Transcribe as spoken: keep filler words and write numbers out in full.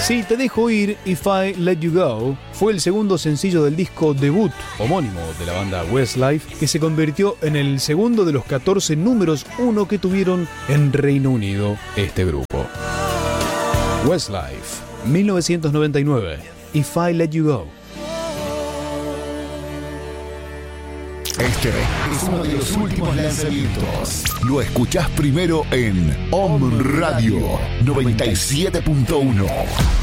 Si te dejo ir, If I Let You Go, fue el segundo sencillo del disco debut homónimo de la banda Westlife, que se convirtió en el segundo de los catorce números uno que tuvieron en Reino Unido este grupo. Westlife, mil novecientos noventa y nueve, If I Let You Go. Este es uno de los últimos lanzamientos. Lo escuchás primero en Om Radio noventa y siete punto uno.